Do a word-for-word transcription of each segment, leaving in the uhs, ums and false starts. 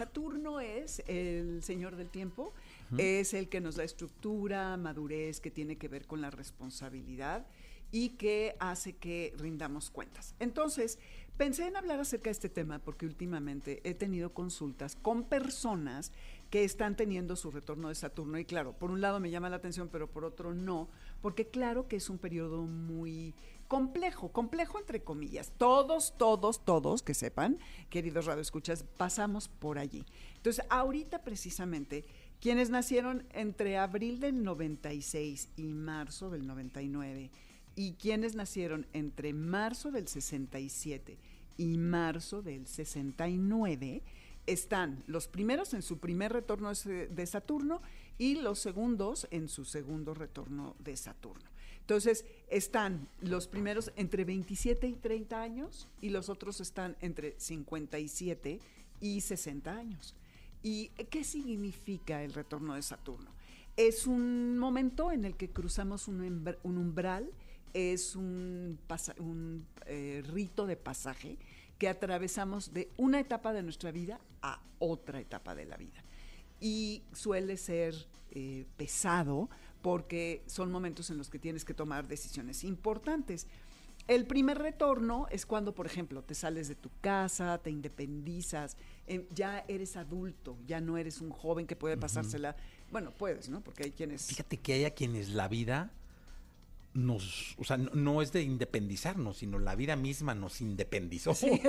Saturno es el señor del tiempo, uh-huh. es el que nos da estructura, madurez, que tiene que ver con la responsabilidad y que hace que rindamos cuentas. Entonces, pensé en hablar acerca de este tema porque últimamente he tenido consultas con personas que están teniendo su retorno de Saturno y claro, por un lado me llama la atención, pero por otro no, porque claro que es un periodo muy complejo, complejo entre comillas. Todos, todos, todos, que sepan, queridos radioescuchas, pasamos por allí. Entonces, ahorita precisamente, quienes nacieron entre abril del noventa y seis y marzo del noventa y nueve, y quienes nacieron entre marzo del sesenta y siete y marzo del sesenta y nueve, están los primeros en su primer retorno de Saturno y los segundos en su segundo retorno de Saturno. Entonces, están los primeros entre veintisiete y treinta años y los otros están entre cincuenta y siete y sesenta años. ¿Y qué significa el retorno de Saturno? Es un momento en el que cruzamos un, umbr- un umbral, es un, pasa- un eh, rito de pasaje que atravesamos de una etapa de nuestra vida a otra etapa de la vida. Y suele ser eh, pesado porque son momentos en los que tienes que tomar decisiones importantes. El primer retorno es cuando, por ejemplo, te sales de tu casa, te independizas, eh, ya eres adulto, ya no eres un joven que puede pasársela. Uh-huh. Bueno, puedes, ¿no? Porque hay quienes... Fíjate que hay a quienes la vida nos, o sea, no, no es de independizarnos, sino la vida misma nos independizó. Sí,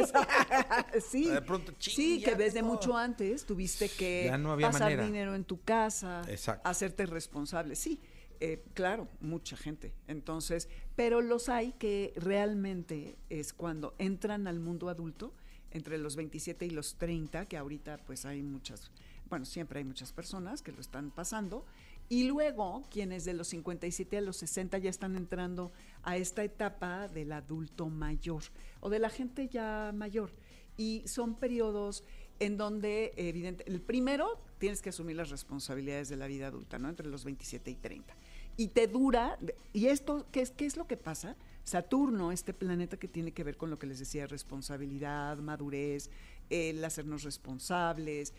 sí, de pronto, ching, sí que desde todo. mucho antes tuviste que ya no había pasar manera. dinero en tu casa, Exacto. hacerte responsable. Sí, eh, claro, mucha gente. Entonces, pero los hay que realmente es cuando entran al mundo adulto, entre los veintisiete y los treinta, que ahorita pues hay muchas, bueno, siempre hay muchas personas que lo están pasando. Y luego, quienes de los cincuenta y siete a los sesenta ya están entrando a esta etapa del adulto mayor o de la gente ya mayor. Y son periodos en donde, evidente, el primero tienes que asumir las responsabilidades de la vida adulta, ¿no? Entre los veintisiete y treinta. Y te dura, y esto, ¿qué es, qué es lo que pasa? Saturno, este planeta que tiene que ver con lo que les decía, responsabilidad, madurez, el hacernos responsables,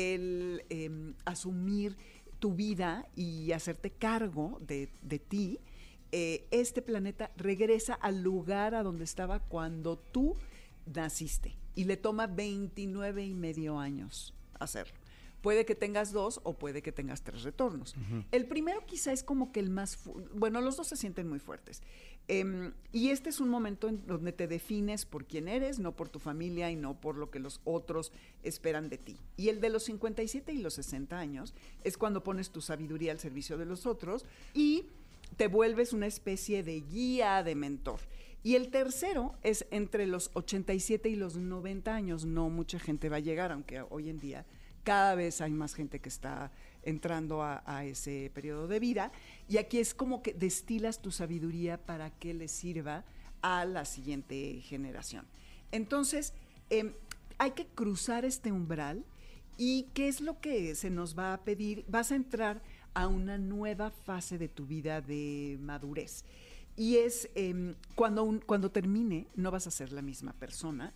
el eh, asumir tu vida y hacerte cargo de, de ti, eh, este planeta regresa al lugar a donde estaba cuando tú naciste y le toma veintinueve y medio años hacerlo. Puede que tengas dos o puede que tengas tres retornos. Uh-huh. El primero quizá es como que el más... Fu- bueno, los dos se sienten muy fuertes. Eh, y este es un momento en donde te defines por quién eres, no por tu familia y no por lo que los otros esperan de ti. Y el de los cincuenta y siete y los sesenta años es cuando pones tu sabiduría al servicio de los otros y te vuelves una especie de guía, de mentor. Y el tercero es entre los ochenta y siete y los noventa años. No mucha gente va a llegar, aunque hoy en día cada vez hay más gente que está entrando a, a ese periodo de vida. Y aquí es como que destilas tu sabiduría para que le sirva a la siguiente generación. Entonces, eh, hay que cruzar este umbral. ¿Y qué es lo que se nos va a pedir? Vas a entrar a una nueva fase de tu vida de madurez. Y es eh, cuando, un, cuando termine, no vas a ser la misma persona.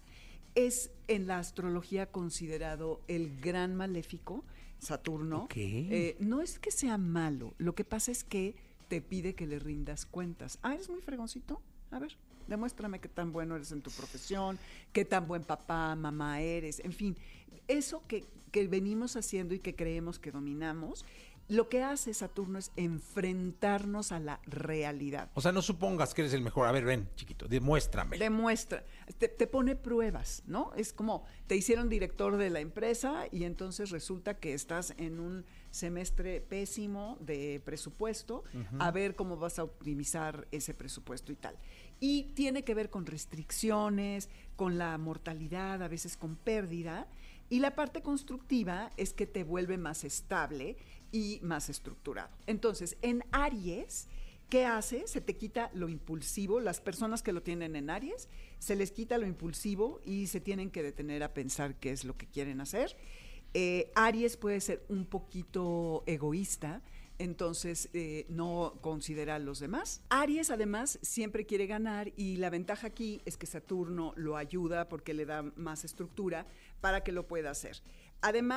Es en la astrología considerado el gran maléfico, Saturno. Okay. Eh, no es que sea malo, lo que pasa es que te pide que le rindas cuentas. Ah, ¿eres muy fregoncito? A ver, demuéstrame qué tan bueno eres en tu profesión, qué tan buen papá, mamá eres, en fin. Eso que, que venimos haciendo y que creemos que dominamos, lo que hace Saturno es enfrentarnos a la realidad. O sea, no supongas que eres el mejor. A ver, ven, chiquito, demuéstrame. Demuestra, te, te pone pruebas, ¿no? Es como, te hicieron director de la empresa y entonces resulta que estás en un semestre pésimo de presupuesto, uh-huh. a ver cómo vas a optimizar ese presupuesto y tal. Y tiene que ver con restricciones, con la mortalidad, a veces con pérdida. Y la parte constructiva es que te vuelve más estable y más estructurado. Entonces, en Aries, ¿qué hace? Se te quita lo impulsivo. Las personas que lo tienen en Aries, se les quita lo impulsivo y se tienen que detener a pensar qué es lo que quieren hacer. Eh, Aries puede ser un poquito egoísta, entonces eh, no considera a los demás. Aries además siempre quiere ganar y la ventaja aquí es que Saturno lo ayuda porque le da más estructura para que lo pueda hacer. Además,